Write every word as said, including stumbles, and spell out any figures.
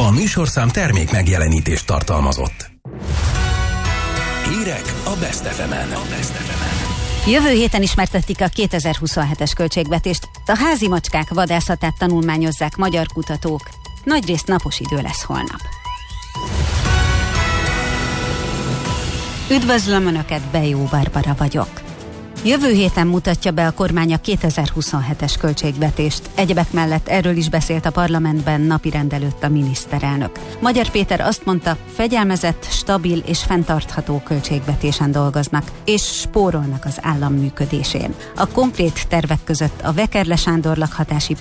A műsorszám termék megjelenítést tartalmazott. Hírek a Best ef emen. A Best ef emen. Jövő héten ismertetik a kétezer-huszonhetes költségvetést. A házi macskák vadászatát tanulmányozzák magyar kutatók. Nagyrészt napos idő lesz holnap. Üdvözlöm Önöket, Bejó Barbara vagyok. Jövő héten mutatja be a kormány a kétezer-huszonhetes költségvetést. Egyebek mellett erről is beszélt a parlamentben napirend előtt a miniszterelnök. Magyar Péter azt mondta, fegyelmezett, stabil és fenntartható költségvetésen dolgoznak, és spórolnak az állam működésén. A konkrét tervek között a Vekerle Sándor lakhatási